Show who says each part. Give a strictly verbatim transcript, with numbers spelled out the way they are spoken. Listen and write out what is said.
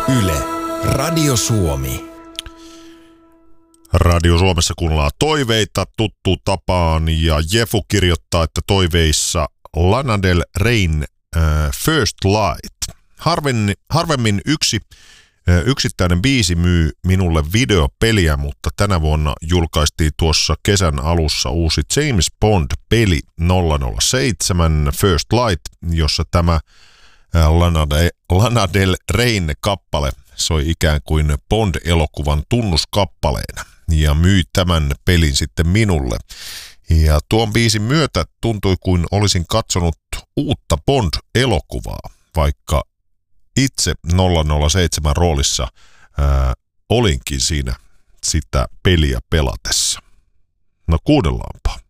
Speaker 1: Yle, Radio Suomi.
Speaker 2: Radio Suomessa kuunnellaan toiveita tuttuun tapaan ja Jefu kirjoittaa, että toiveissa Lana Del Reyn äh, First Light. Harvemmin, harvemmin yksi äh, yksittäinen biisi myy minulle videopeliä, mutta tänä vuonna julkaistiin tuossa kesän alussa uusi James Bond-peli nolla nolla seitsemän First Light, jossa tämä äh, Lana, De, Lana Del Reyn kappale soi ikään kuin Bond-elokuvan tunnuskappaleena ja myi tämän pelin sitten minulle. Ja tuon biisin myötä tuntui kuin olisin katsonut uutta Bond-elokuvaa, vaikka itse nolla nolla seitsemän roolissa ää, olinkin siinä sitä peliä pelatessa. No kuunnellaanpa.